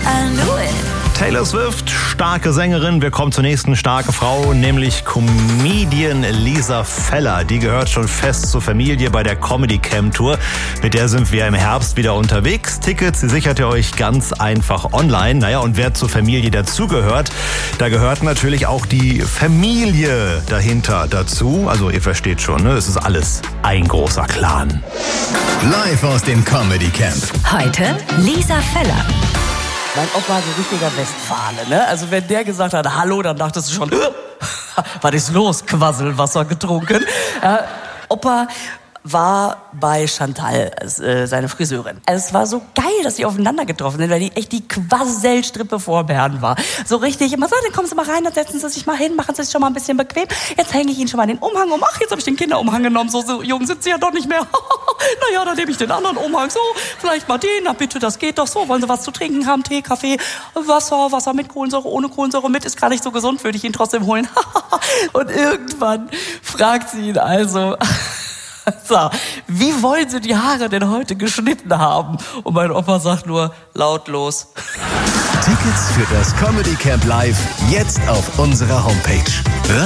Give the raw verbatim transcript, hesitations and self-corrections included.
I knew it. Taylor Swift, starke Sängerin. Wir kommen zur nächsten starke Frau, nämlich Comedian Lisa Feller. Die gehört schon fest zur Familie bei der Comedy Camp Tour. Mit der sind wir im Herbst wieder unterwegs. Tickets, die sichert ihr euch ganz einfach online. Naja, und wer zur Familie dazugehört, da gehört natürlich auch die Familie dahinter dazu. Also ihr versteht schon, ne? Es ist alles ein großer Clan. Live aus dem Comedy Camp. Heute Lisa Feller. Mein Opa war so richtiger Westfale, ne? Also wenn der gesagt hat, hallo, dann dachtest du schon, was ist los? Quasselwasser getrunken. Äh, Opa war bei Chantal, äh, seine Friseurin. Es war so geil, dass die aufeinander getroffen sind, weil die echt die Quasselstrippe vor dem Herrn war. So richtig, immer so, dann kommen Sie mal rein, dann setzen Sie sich mal hin, machen Sie sich schon mal ein bisschen bequem. Jetzt hänge ich Ihnen schon mal den Umhang um. Ach, jetzt habe ich den Kinderumhang genommen, so, so jung sind Sie ja doch nicht mehr. Naja, dann nehme ich den anderen Umhang, so, vielleicht mal den, na bitte, das geht doch so. Wollen Sie was zu trinken haben, Tee, Kaffee, Wasser, Wasser mit Kohlensäure, ohne Kohlensäure mit, ist gar nicht so gesund, würde ich ihn trotzdem holen. Und irgendwann fragt sie ihn also... So, wie wollen Sie die Haare denn heute geschnitten haben? Und mein Opa sagt nur lautlos. Tickets für das Comedy Camp Live jetzt auf unserer Homepage.